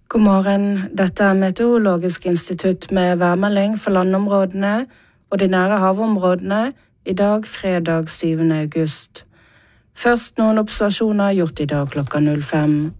God morgen, dette Meteorologisk institutt med værmelding for landområdene og de nære havområdene i dag fredag 7. august. Først noen observasjoner gjort i dag klokka 05.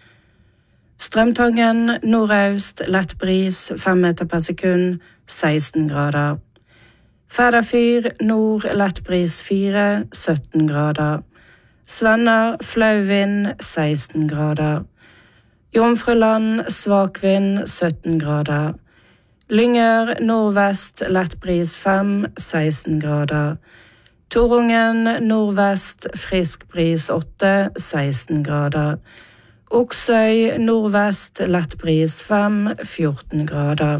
Strømtangen nordøst, lett bris, 5 meter per sekund, 16 grader. Færderfyr nord, lett bris 4, 17 grader. Svenner, flau vind, 16 grader. Jomfruland, svak vind, 17 grader. Lynger, nordvest, lett bris 5, 16 grader. Torungen, nordvest, frisk bris 8, 16 grader. Oksøy, nordvest, lett bris 5, 14 grader.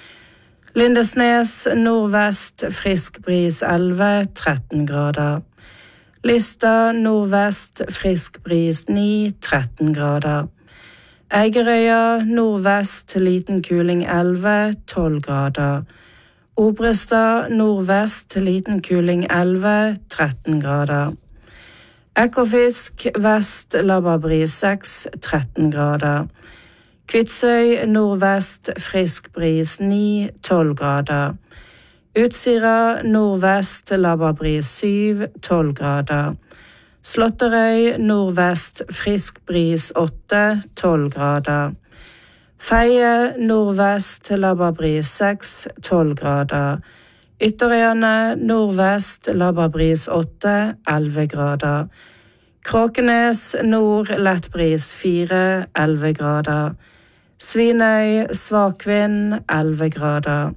Lindesnes, nordvest, frisk bris 11, 13 grader. Lista, nordvest, frisk bris 9, 13 grader. Eigerøya, nordvest, liten kuling 11, 12 grader. Obrestad, nordvest, liten kuling 11, 13 grader. Ekofisk, vest, labberbris 6, 13 grader. Kvitsøy, nordvest, frisk bris 9, 12 grader. Utsira, nordvest, labberbris 7, 12 grader. Slåtterøy, nordvest, frisk bris 8, 12 grader. Feie, nordvest, labberbris 6, 12 grader. Ytterøyane, nordvest, labberbris 8, 11 grader. Kråkenes, nord, lett bris 4, 11 grader. Svinøy, svak vind, 11 grader.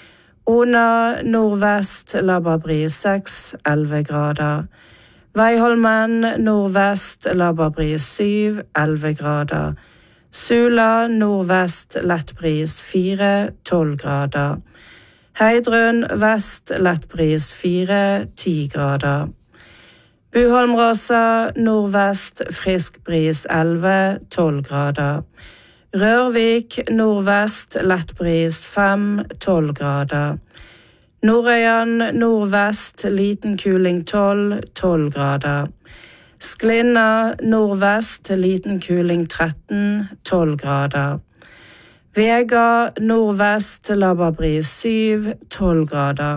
Ona, nordvest, labberbris 6, 11 grader. Veiholmen, nordvest, labberbris 7, 11 grader. Sula, nordvest, lett bris 4, 12 grader. Heidrun, vest, lett bris 4, 10 grader. Buholmråsa, nordvest, frisk bris 11, 12 grader. Rørvik, nordvest, lett bris 5, 12 grader. Nordøyan, nordvest, liten kuling 12, 12 grader. Sklinna, nordvest, liten kuling 13, 12 grader. Vega, nordvest, labberbris 7, 12 grader.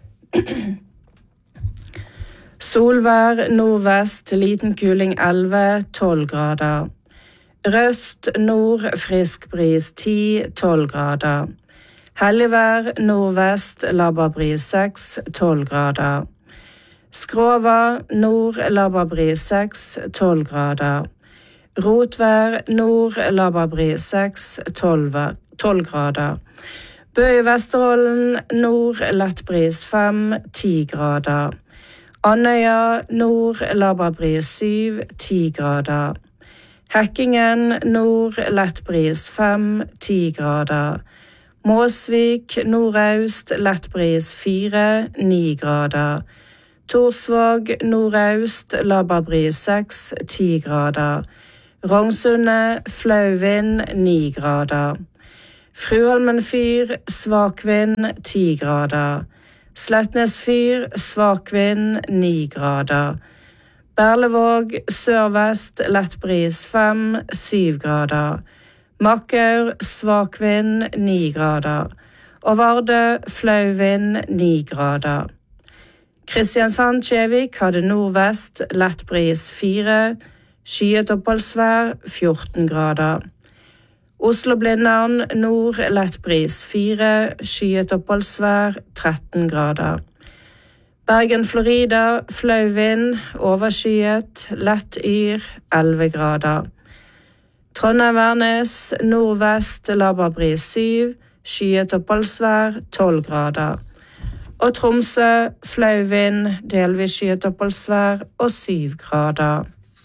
Solvær, nordvest, liten kuling 11, 12 grader. Røst, nord, frisk bris 10, 12 grader. Helligvær, nordvest, labberbris 6, 12 grader. Skrova, nord, labberbris 6, 12 grader. Rotvær, nord, labberbris 6, 12 grader. Bø i Vesterålen, nord, lett bris 5, 10 grader. Andøya, nord, labberbris 7, 10 grader. Hekkingen, nord, lett bris 5, 10 grader. Måsvik, nordøst, lett bris 4, 9 grader. Torsvåg, nordøst, labberbris 6, 10 grader. Rognsundet, flau vind, 9 grader. Fruholmen fyr, svak vind, 10 grader. Sletnes fyr, svak vind, 9 grader. Berlevåg, sørvest, lett bris 5, 7 grader. Makkaur, svak vind, 9 grader. Og Vardø, flau vind, 9 grader. Kristiansand-Kjevik hadde nordvest, lett bris 4, skyet oppholdsvær 14 grader. Oslo-Blindern, nord, lett bris 4, skyet oppholdsvær 13 grader. Bergen-Florida, flau vind, overskyet, lett yr 11 grader. Trondheim-Værnes, nordvest, labberbris 7, skyet oppholdsvær 12 grader. Og Tromsø, flau vind, delvis skyet oppholdsvær og 7 grader.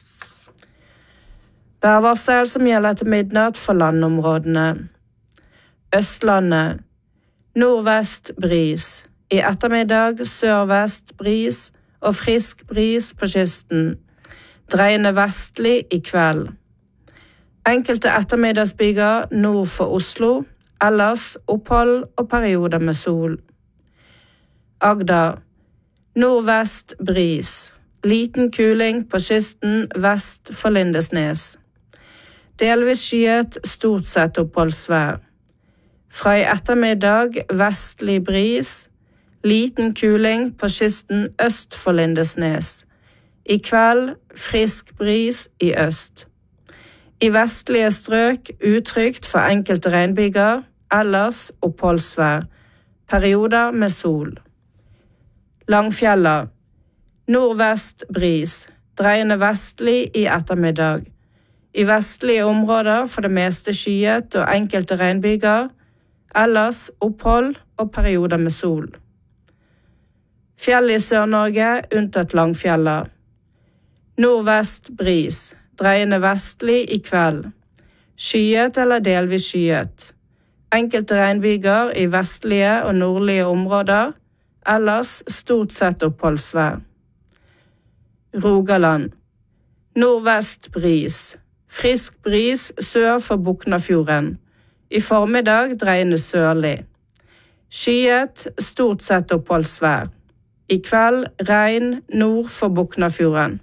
Værvarsel som gjelder til midnatt for landområdene. Østlandet, nordvest bris. I ettermiddag sørvest bris og frisk bris på kysten. Dreiende vestlig i kveld. Enkelte ettermiddagsbyger nord for Oslo, ellers opphold og perioder med sol. Agder, nordvest bris. Liten kuling på kysten vest for Lindesnes. delvis skyet, stort sett oppholdsvær. Fra i ettermiddag vestlig bris, liten kuling på kysten øst for Lindesnes. I kveld frisk bris i øst. I vestlige strøk utrygt for enkelte regnbyger, ellers oppholdsvær. Perioder med sol. Langfjella. Nordvest bris, dreiende vestlig i ettermiddag. I vestlige områder for det meste skyet og enkelte regnbyger, ellers opphold og perioder med sol. Fjell i Sør-Norge unntatt Langfjella. Nordvest bris, dreiende vestlig i kveld. Skyet eller delvis skyet. Enkelte regnbyger i vestlige og nordlige områder, ellers stort sett oppholdsvær. Rogaland. Nordvest bris. Frisk bris sør for Boknafjorden. I formiddag dreiende sørlig. Skyet, stort sett oppholdsvær. I kveld regn nord for Boknafjorden.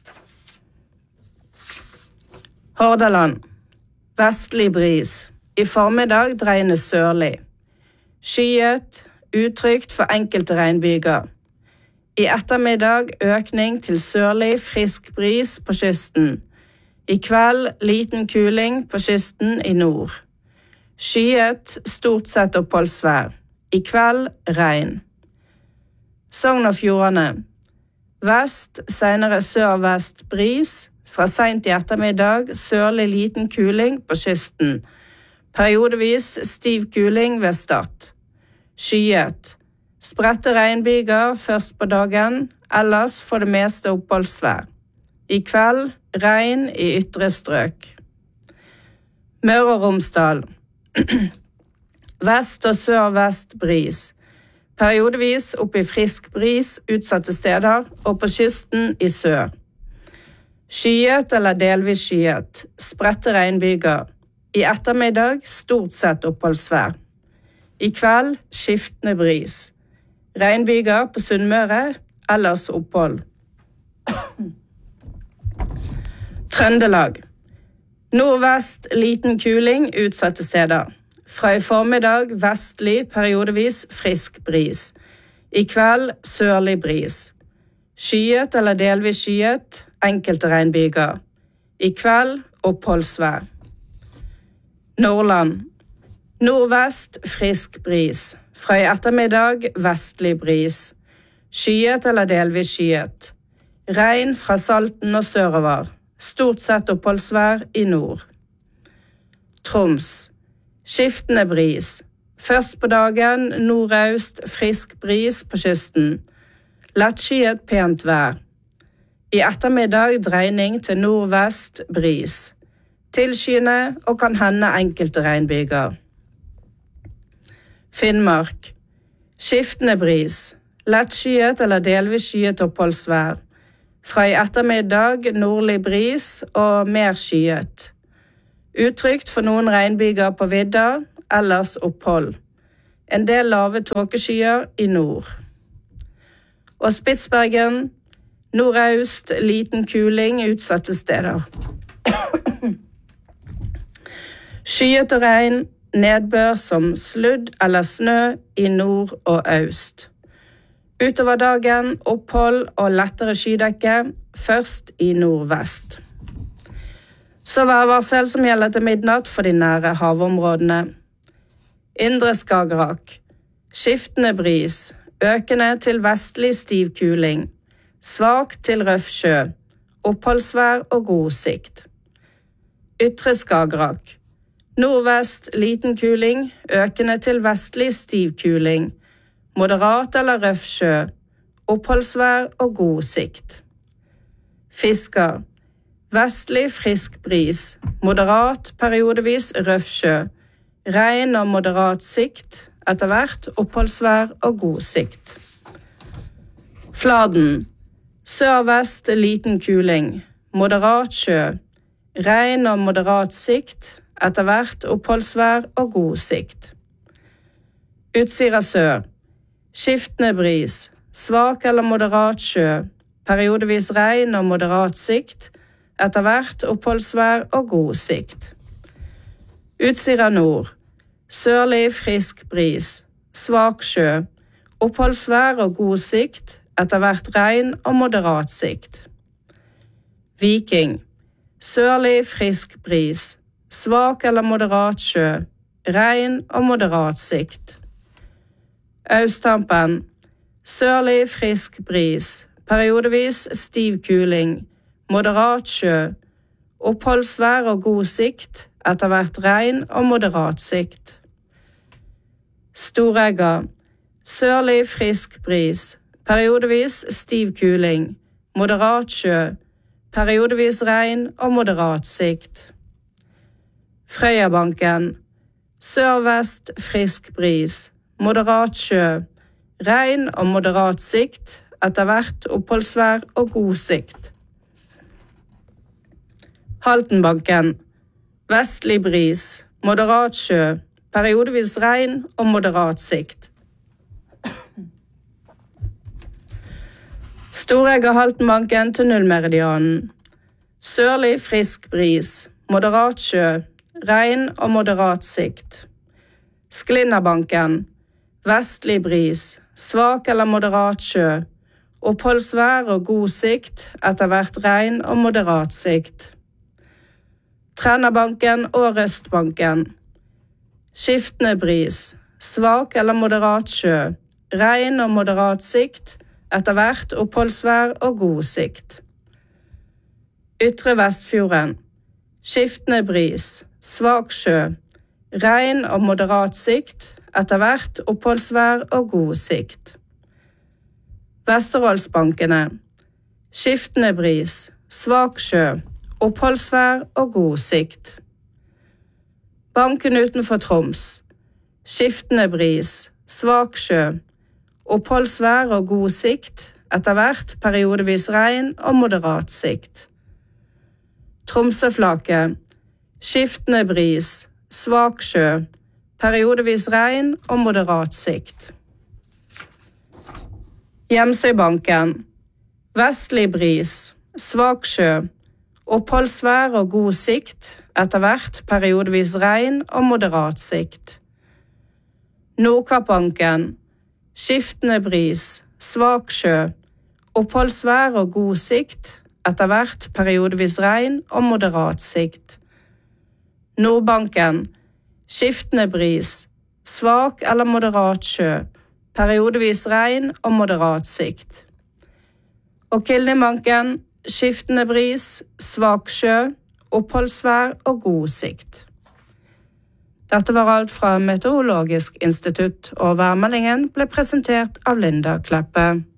Hordaland. Vestlig bris. I formiddag dreiende sørlig. Skyet, utrygt for enkelte regnbyger. I ettermiddag økning til sørlig frisk bris på kysten. I kveld liten kuling på kysten i nord. Skyet, stort sett oppholdsvær. I kveld regn. Sogn og Fjordane. Vest, senere sør-vest bris. Fra sent i ettermiddag sørlig liten kuling på kysten. Periodevis stiv kuling ved Stad. Skyet. Spredte regnbyger først på dagen, ellers for det meste oppholdsvær. I kveld regn i ytre strøk. Møre og Romsdal. Vest og sør-vest bris. Periodevis opp i frisk bris utsatte steder og på kysten i sør. Skyet eller delvis skyet. Spredte regnbyger. I ettermiddag stort sett oppholdsvær. I kveld skiftende bris. Regnbyger på Sunnmøre, ellers opphold. Trøndelag. Nordvest liten kuling utsatte steder. Fra i formiddag vestlig periodevis frisk bris. I kveld sørlig bris. Skyet eller delvis skyet, enkelte regnbyger. I kveld oppholdsvær. Nordland. Nordvest frisk bris. Fra i ettermiddag vestlig bris. Skyet eller delvis skyet. Regn fra Salten og sørover. Stort sett oppholdsvær i nord. Troms. Skiftende bris. Først på dagen nordøst frisk bris på kysten. Lettskyet pent vær. I ettermiddag dreining til nordvest bris. Tilskyende og kan hende enkelte regnbyger. Finnmark. Skiftende bris. Lettskyet eller delvis skyet oppholdsvær. Fra i ettermiddag nordlig bris og mer skyet. Utrygt for noen regnbyger på vidda, ellers opphold. En del lave tåkeskyer i nord. Og Spitsbergen. Nordøst liten kuling utsatte steder. Skyet og regn, nedbør som sludd eller snø i nord og øst. Utover dagen opphold og lettere skydekke, først i nordvest. Så værvarsel som gjelder til midnatt for de nære havområdene. Indre Skagerrak. Skiftende bris, økende til vestlig stiv kuling. Svakt til røff sjø, oppholdsvær og god sikt. Ytre Skagerrak. Nordvest liten kuling, økende til vestlig stiv kuling. Moderat eller røff sjø, oppholdsvær og god sikt. Fisker. Vestlig frisk bris, moderat periodevis røff sjø. Regn og moderat sikt, etter hvert oppholdsvær og god sikt. Fladen. Sør-vest liten kuling, moderat sjø. Regn og moderat sikt, etter hvert oppholdsvær og god sikt. Utsira sør. Skiftende bris, svak eller moderat sjø, periodevis regn og moderat sikt, etter hvert oppholdsvær og god sikt. Utsira nord. Sørlig frisk bris. Svak sjø. Oppholdsvær og god sikt, etter hvert regn og moderat sikt. Viking. Sørlig frisk bris. Svak eller moderat sjø. Regn og moderat sikt. Austhampen. Sørlig frisk bris. Periodevis stiv kuling. Moderat sjø. Oppholdsvær og god sikt, etter hvert regn og moderat sikt. Storegga. Sørlig frisk bris. Periodevis stiv kuling. Moderat sjø. Periodevis regn og moderat sikt. Frøyabanken. Sørvest frisk bris. Moderat sjø. Regn og moderat sikt, etter hvert oppholdsvær og god sikt. Haltenbanken. Vestlig bris. Moderat sjø. Periodevis regn og moderat sikt. Storegga Haltenbanken til nullmeridianen. Sørlig frisk bris. Moderat sjø. Regn og moderat sikt. Sklinnabanken. Vestlig bris. Svak eller moderat sjø. Oppholdsvær og god sikt, etter hvert regn og moderat sikt. Trennabanken og Røstbanken. Skiftende bris. Svak eller moderat sjø. Regn og moderat sikt, etter hvert oppholdsvær og god sikt. Ytre Vestfjorden. Skiftende bris. Svak sjø. Regn og moderat sikt, etter hvert oppholdsvær og god sikt. Vesterålsbankene. Skiftende bris. Svak sjø. Oppholdsvær og god sikt. Banken utenfor Troms. Skiftende bris. Svak sjø. Oppholdsvær og god sikt, etter hvert periodevis regn og moderat sikt. Tromsøflaket. Skiftende bris. Svak sjø. Periodevis regn og moderat sikt. Gjemsøybanken. Vestlig bris. Svak sjø. Oppholdsvær og god sikt, etter hvert periodevis regn og moderat sikt. Nordkappbanken. Skiftende bris. Svak sjø. Oppholdsvær og god sikt, etter hvert periodevis regn og moderat sikt. Nordbanken. Skiftende bris. Svak eller moderat sjø. Periodevis regn og moderat sikt. Og Kildebanken. Skiftende bris. Svak sjø. Oppholdsvær og god sikt. Dette var alt fra Meteorologisk institutt, og værmeldingen ble presentert av Linda Kleppe.